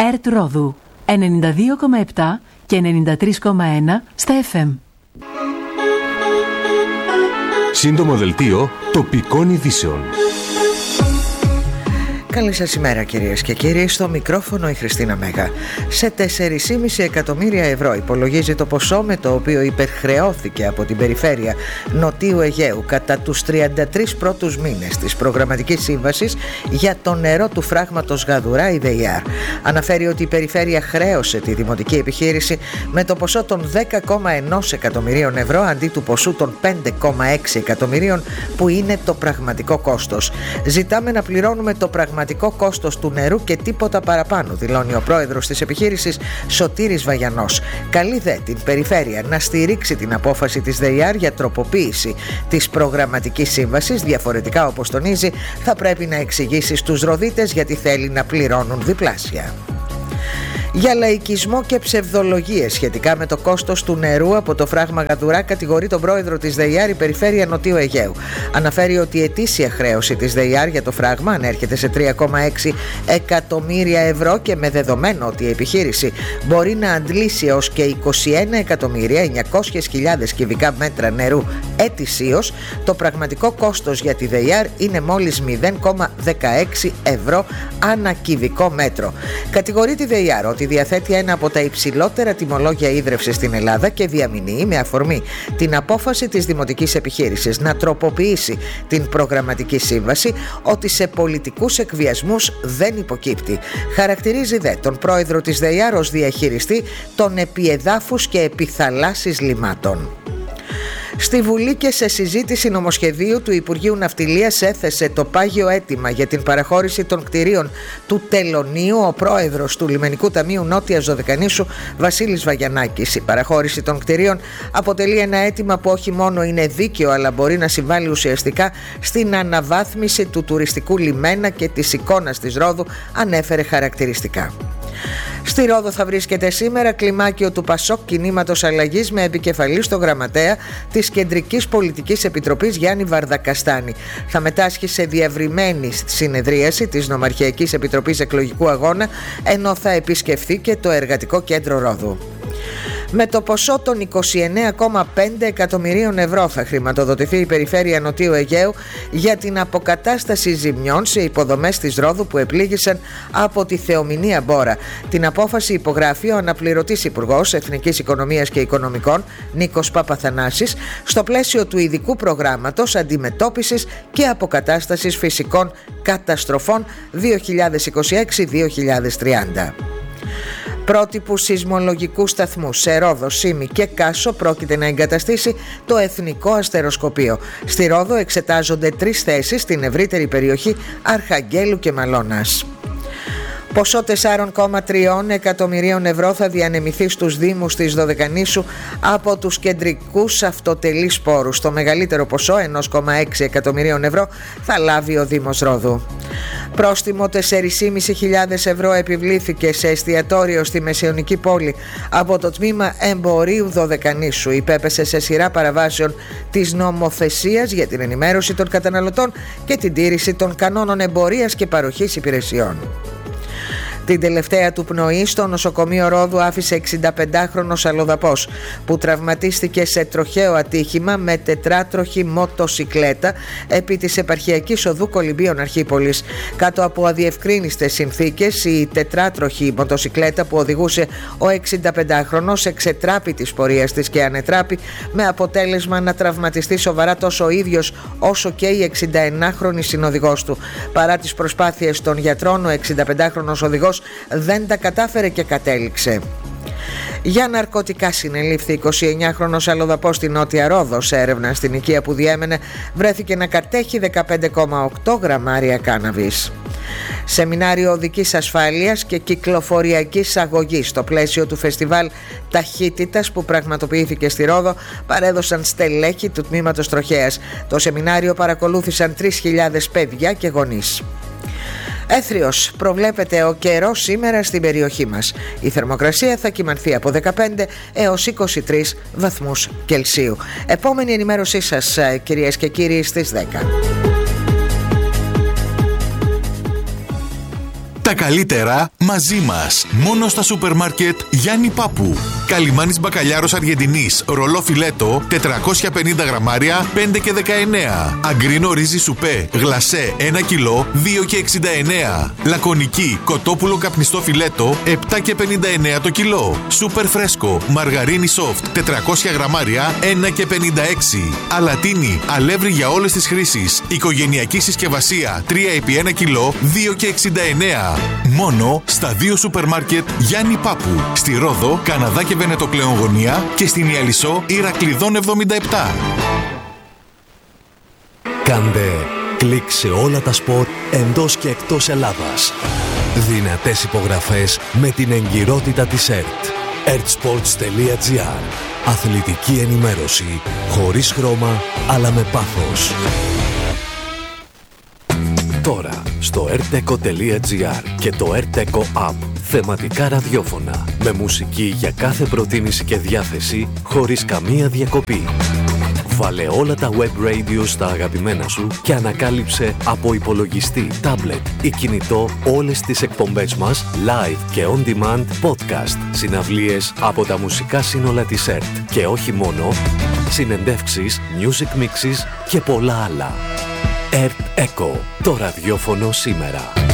ΕΡΤ Ρόδου 92,7 και 93,1 στα FM. Σύντομο δελτίο τοπικών ειδήσεων. Καλή σας ημέρα κυρίες και κύριοι, στο μικρόφωνο η Χριστίνα Μέγα. Σε 4,5 εκατομμύρια ευρώ υπολογίζει το ποσό με το οποίο υπερχρεώθηκε από την περιφέρεια Νοτίου Αιγαίου κατά τους 33 πρώτους μήνες της προγραμματικής σύμβασης για το νερό του φράγματος Γαδουρά η ΔΕΙΑΡ. Αναφέρει ότι η περιφέρεια χρέωσε τη δημοτική επιχείρηση με το ποσό των 10,1 εκατομμυρίων ευρώ αντί του ποσού των 5,6 εκατομμυρίων που είναι το πραγματικό κόστος. Ζητάμε να πληρώνουμε το πραγματικό κόστος του νερού και τίποτα παραπάνω, δηλώνει ο πρόεδρος της επιχείρησης Σωτήρης Βαγιανός. Καλεί δε την περιφέρεια να στηρίξει την απόφαση της ΔΕΙΑΡ για τροποποίηση της προγραμματικής σύμβασης. Διαφορετικά, όπως τονίζει, θα πρέπει να εξηγήσει στους ροδίτες γιατί θέλει να πληρώνουν διπλάσια. Για λαϊκισμό και ψευδολογίες σχετικά με το κόστος του νερού από το φράγμα Γαδουρά κατηγορεί τον πρόεδρο της ΔΕΙΑΡ η περιφέρεια Νοτίου Αιγαίου. Αναφέρει ότι η ετήσια χρέωση της ΔΕΙΑΡ για το φράγμα ανέρχεται σε 3,6 εκατομμύρια ευρώ και με δεδομένο ότι η επιχείρηση μπορεί να αντλήσει έως και 21.900.000 κυβικά μέτρα νερού ετησίως, το πραγματικό κόστος για τη ΔΕΙΑΡ είναι μόλις 0,16 ευρώ ανά κυβικό μέτρο. Κατηγορεί τη ΔΕΙΑΡ ότι διαθέτει ένα από τα υψηλότερα τιμολόγια ίδρευσης στην Ελλάδα και διαμηνύει με αφορμή την απόφαση της δημοτικής επιχείρησης να τροποποιήσει την προγραμματική σύμβαση ότι σε πολιτικούς εκβιασμούς δεν υποκύπτει. Χαρακτηρίζει δε τον πρόεδρο της ΔΕΙΑΡ ως διαχειριστή των επιεδάφους και επιθαλάσσης λιμάτων. Στη Βουλή και σε συζήτηση νομοσχεδίου του Υπουργείου Ναυτιλίας έθεσε το πάγιο αίτημα για την παραχώρηση των κτηρίων του Τελωνείου ο πρόεδρος του Λιμενικού Ταμείου Νότιας Δωδεκανήσου Βασίλης Βαγιανάκης. Η παραχώρηση των κτηρίων αποτελεί ένα αίτημα που όχι μόνο είναι δίκαιο αλλά μπορεί να συμβάλλει ουσιαστικά στην αναβάθμιση του τουριστικού λιμένα και της εικόνας της Ρόδου, ανέφερε χαρακτηριστικά. Στη Ρόδο θα βρίσκεται σήμερα κλιμάκιο του ΠΑΣΟΚ Κινήματος Αλλαγής με επικεφαλή στο γραμματέα της Κεντρικής Πολιτικής Επιτροπής Γιάννη Βαρδακαστάνη. Θα μετάσχει σε διευρυμένη συνεδρίαση της Νομαρχιακής Επιτροπής Εκλογικού Αγώνα, ενώ θα επισκεφθεί και το Εργατικό Κέντρο Ρόδου. Με το ποσό των 29,5 εκατομμυρίων ευρώ θα χρηματοδοτηθεί η περιφέρεια Νοτίου Αιγαίου για την αποκατάσταση ζημιών σε υποδομές της Ρόδου που επλήγησαν από τη θεομηνία Μπόρα. Την απόφαση υπογράφει ο αναπληρωτής Υπουργός Εθνικής Οικονομίας και Οικονομικών Νίκος Παπαθανάσης στο πλαίσιο του ειδικού προγράμματος αντιμετώπισης και αποκατάστασης φυσικών καταστροφών 2026-2030. Πρότυπου σεισμολογικού σταθμού σε Ρόδο, Σύμη και Κάσο πρόκειται να εγκαταστήσει το Εθνικό Αστεροσκοπείο. Στη Ρόδο εξετάζονται 3 θέσεις στην ευρύτερη περιοχή Αρχαγγέλου και Μαλώνας. Ποσό 4,3 εκατομμυρίων ευρώ θα διανεμηθεί στους Δήμους της Δωδεκανήσου από τους κεντρικούς αυτοτελείς πόρους. Το μεγαλύτερο ποσό 1,6 εκατομμυρίων ευρώ θα λάβει ο Δήμος Ρόδου. Πρόστιμο 4.500 ευρώ επιβλήθηκε σε εστιατόριο στη Μεσαιωνική Πόλη από το τμήμα εμπορίου Δωδεκανήσου. Υπέπεσε σε σειρά παραβάσεων της νομοθεσίας για την ενημέρωση των καταναλωτών και την τήρηση των κανόνων εμπορίας και παροχής υπηρεσιών. Την τελευταία του πνοή στο νοσοκομείο Ρόδου άφησε 65χρονος αλλοδαπός που τραυματίστηκε σε τροχαίο ατύχημα με τετράτροχη μοτοσικλέτα επί της επαρχιακής οδού Κολυμπίων Αρχίπολης. Κάτω από αδιευκρίνιστες συνθήκες, η τετράτροχη μοτοσικλέτα που οδηγούσε ο 65χρονος εξετράπη της πορείας της και ανετράπη, με αποτέλεσμα να τραυματιστεί σοβαρά τόσο ο ίδιος όσο και η 61χρονη συνοδηγός του. Παρά τις προσπάθειες των γιατρών, ο 65χρονος οδηγός δεν τα κατάφερε και κατέληξε. Για ναρκωτικά συνελήφθη 29χρονος αλλοδαπός στη Νότια Ρόδο. Σε έρευνα στην οικία που διέμενε βρέθηκε να κατέχει 15,8 γραμμάρια κάναβης. Σεμινάριο οδικής ασφάλειας και κυκλοφοριακής αγωγής στο πλαίσιο του φεστιβάλ ταχύτητας που πραγματοποιήθηκε στη Ρόδο παρέδωσαν στελέχη του τμήματος τροχέας. Το σεμινάριο παρακολούθησαν 3.000 παιδιά και γονείς. Έθριος προβλέπεται ο καιρός σήμερα στην περιοχή μας. Η θερμοκρασία θα κυμανθεί από 15 έως 23 βαθμούς Κελσίου. Επόμενη ενημέρωσή σας, κυρίες και κύριοι, στις 10. Τα καλύτερα μαζί μας. Μόνο στα σούπερ μάρκετ Γιάννη Πάπου. Καλιμάνης μπακαλιάρος Αργεντινής, ρολό φιλέτο, 450 γραμμάρια, 5 και 19. Αγκρίνο ρύζι σουπέ, γλασέ, 1 κιλό, 2 και 69. Λακωνική, κοτόπουλο καπνιστό φιλέτο, 7 και 59 το κιλό. Σούπερ φρέσκο, μαργαρίνι soft, 400 γραμμάρια, 1 και 56. Αλατίνι, αλεύρι για όλες τις χρήσεις. Οικογενειακή συσκευασία, 3 επί 1 κιλό, 2 και 69. Μόνο στα 2 σούπερ μάρκετ Γιάννη Πάπου. Στη Ρόδο, Καναδά και Βενετοκλέον γωνία και στην Ιαλισσό Ηρακλειδών 77. Κάντε κλικ σε όλα τα σπορ εντός και εκτός Ελλάδας. Δυνατές υπογραφές με την εγκυρότητα της ΕΡΤ. ertsports.gr. Αθλητική ενημέρωση χωρίς χρώμα αλλά με πάθος. Τώρα στο erteco.gr και το Erteco App. Θεματικά ραδιόφωνα με μουσική για κάθε προτίμηση και διάθεση χωρίς καμία διακοπή. Βάλε όλα τα web radio στα αγαπημένα σου και ανακάλυψε από υπολογιστή, τάμπλετ ή κινητό όλες τις εκπομπές μας live και on demand podcast, συναυλίες από τα μουσικά σύνολα της ΕΡΤ και όχι μόνο, συνεντεύξεις, music mixes και πολλά άλλα. ΕΡΤ Echo, το ραδιόφωνο σήμερα.